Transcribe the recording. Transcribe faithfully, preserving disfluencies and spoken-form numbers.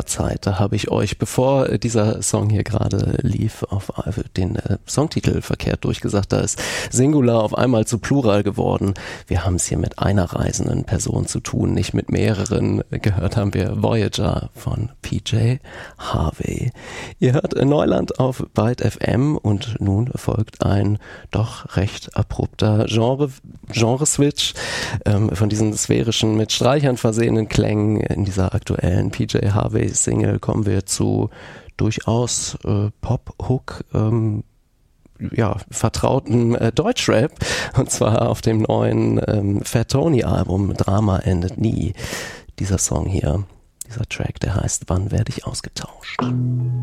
Zeit. Da habe ich euch, bevor dieser Song hier gerade lief, auf den äh, Songtitel verkehrt durchgesagt. Da ist Singular auf einmal zu Plural geworden. Wir haben es hier mit einer reisenden Person zu tun, nicht mit mehreren. Gehört haben wir Voyager von P J Harvey. Ihr hört Neuland auf Byte F M und nun folgt ein doch recht abrupter Genre, Genre-Switch ähm, von diesen sphärischen, mit Streichern versehenen Klängen. In dieser aktuellen P J Harvey-Single kommen wir zu durchaus äh, Pop-Hook, ähm, ja, vertrauten äh, Deutschrap, und zwar auf dem neuen ähm, Fat Tony-Album Drama endet nie. Dieser Song hier, dieser Track, der heißt Wann werde ich ausgetauscht?